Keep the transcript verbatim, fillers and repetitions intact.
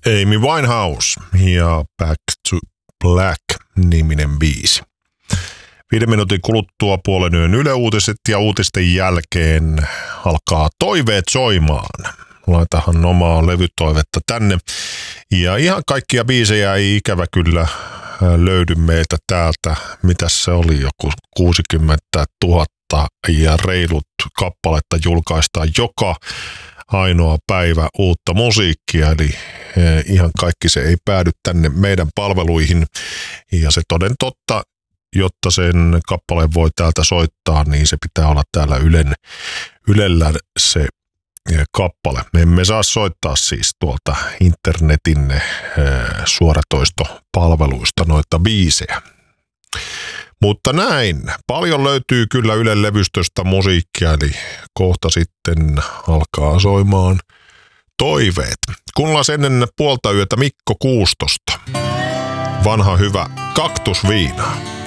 Amy Winehouse ja Back to Black-niminen biisi. Viiden minuutin kuluttua puolen yön Yle Uutiset ja uutisten jälkeen alkaa toiveet soimaan. Laitahan omaa levytoivetta tänne. Ja ihan kaikkia biisejä ei ikävä kyllä löydy meiltä täältä. Mitäs se oli? Joku kuusikymmentätuhatta ja reilut kappaletta julkaistaan joka ainoa päivä uutta musiikkia. Eli ihan kaikki se ei päädy tänne meidän palveluihin. Ja se toden totta, jotta sen kappaleen voi täältä soittaa, niin se pitää olla täällä Ylen, Ylellä se kappale. Me emme saa soittaa siis tuolta internetin e, suoratoistopalveluista noita biisejä. Mutta näin, paljon löytyy kyllä Ylen levystöstä musiikkia, eli kohta sitten alkaa soimaan toiveet. Kuunnellaan ennen puolta yötä Mikko Kuustosta. Vanha hyvä kaktusviina.